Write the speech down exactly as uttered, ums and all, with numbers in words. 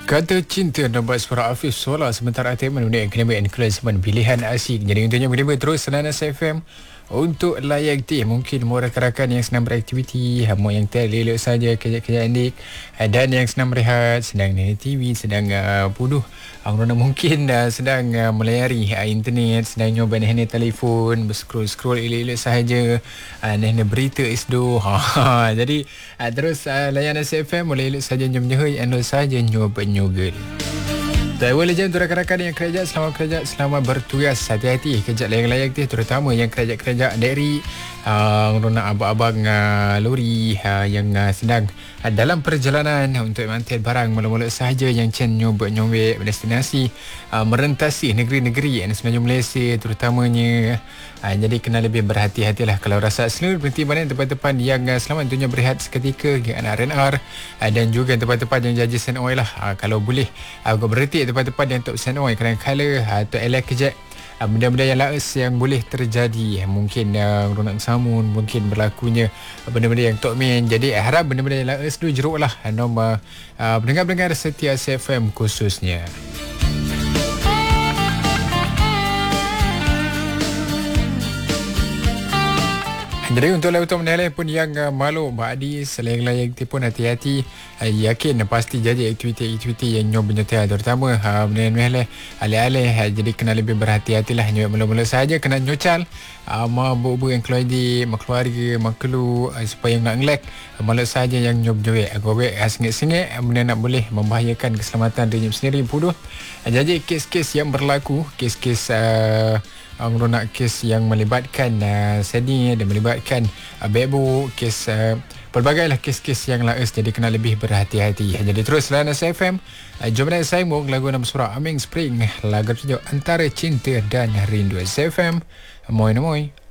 Kata cinta nampak suara Afif Sola sementara Atim menunjuk Academy and Classman pilihan asyik. Jadi untuknya boleh terus Selanas F M untuk layak tih. Mungkin mau rakan-rakan yang senang beraktiviti, mau yang terlelok saja kejap-kejap adik, dan yang senang berehat, sedang nonton T V, sedang uh, puduh Anggrona mungkin uh, sedang uh, melayari uh, internet, sedang nyoba nak telefon, berscroll-scroll elok-elok sahaja, uh, nak berita isdo. Ha, jadi uh, terus uh, layan S F M boleh elok saja jom-jom ando saja nyoba nyogel. Saya jam tu rakan-rakan yang kerja, selamat kerja, selamat bertugas, hati-hati kerja layak-layak tu, terutama yang kerja-kerja dari uh, abang-abang uh, lori uh, yang uh, sedang uh, dalam perjalanan untuk mantil barang mula-mula sahaja yang cen nyobek-nyobek destinasi uh, merentasi negeri-negeri yang semenanjung Malaysia terutamanya. Uh, jadi kena lebih berhati-hatilah kalau rasa selalu berhenti mana tempat-tempat yang uh, selamat tentunya berehat seketika yang R and R uh, dan juga tempat-tempat yang jaji sen oil lah. Uh, kalau boleh uh, berhenti tempat-tempat yang top sen oil kadang-kadang atau uh, elak kejap uh, benda-benda yang laes yang boleh terjadi, mungkin uh, ronak samun, mungkin berlakunya uh, benda-benda yang top main. Jadi uh, harap benda-benda yang laes tu jeruk lah uh, nombor uh, pendengar-pendengar setia S F M khususnya. Jadi untuk lautan menilai pun yang uh, malu Badi selain-layak pun hati-hati, uh, yakin pasti jadi aktiviti-aktiviti yang nyob menyertai terutama uh, menilai alih-alih uh, jadi kena lebih berhati-hatilah nyob mula-mula saja kena nyocal uh, mabuk-buk yang keluar di keluarga maklu uh, supaya nak ngelak uh, malu saja yang nyob joek agak uh, sengit-sengit uh, benda nak boleh membahayakan keselamatan diri sendiri puduh. Uh, jadi kes-kes yang berlaku, kes-kes uh, Angro nak kes yang melibatkan uh, seni dan melibatkan uh, bebu, kes uh, pelbagailah kes-kes yang laes, jadi kena lebih berhati-hati. Jadi terus Selanas F M, uh, jom nak saya mung lagu nama surah Aming Spring, lagu tujuh antara cinta dan rindu. S F M, moi moi.